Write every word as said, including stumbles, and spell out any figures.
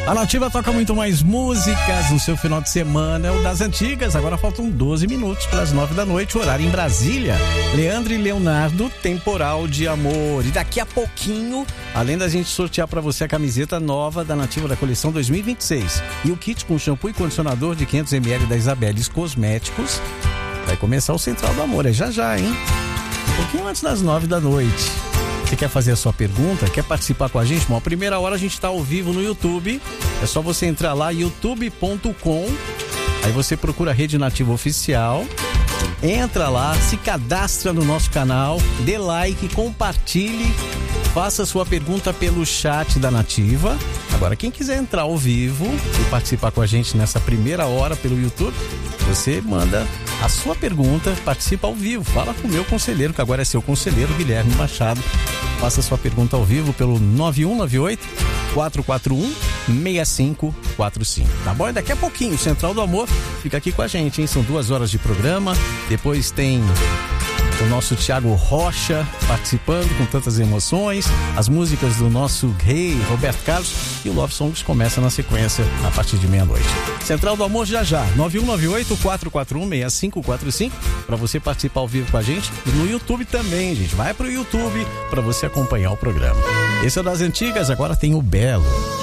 A Nativa toca muito mais músicas no seu final de semana, é o das antigas. Agora faltam doze minutos para as nove da noite, horário em Brasília. Leandro e Leonardo, Temporal de Amor. E daqui a pouquinho, além da gente sortear para você a camiseta nova da Nativa da coleção dois mil e vinte e seis e o kit com shampoo e condicionador de quinhentos mililitros da Isabeles Cosméticos, vai começar o Central do Amor. É já já, hein? Um pouquinho antes das nove da noite. Você quer fazer a sua pergunta? Quer participar com a gente? Bom, a primeira hora a gente está ao vivo no YouTube. É só você entrar lá, youtube ponto com. Aí você procura a Rede Nativa Oficial. Entra lá, se cadastra no nosso canal, dê like, compartilhe, faça a sua pergunta pelo chat da Nativa. Agora, quem quiser entrar ao vivo e participar com a gente nessa primeira hora pelo YouTube, você manda a sua pergunta, participa ao vivo, fala com o meu conselheiro, que agora é seu conselheiro, Guilherme Machado. Faça a sua pergunta ao vivo pelo nove um nove oito, quatro quatro um, seis cinco quatro cinco, tá bom? E daqui a pouquinho, o Central do Amor fica aqui com a gente, hein? São duas horas de programa, depois tem o nosso Thiago Rocha participando com tantas emoções, as músicas do nosso rei Roberto Carlos, e o Love Songs começa na sequência a partir de meia-noite. Central do Amor já já, nove um nove oito, quatro quatro um, seis cinco quatro cinco, para você participar ao vivo com a gente, e no YouTube também, gente. Vai pro YouTube para você acompanhar o programa. Esse é o das antigas, agora tem o Belo.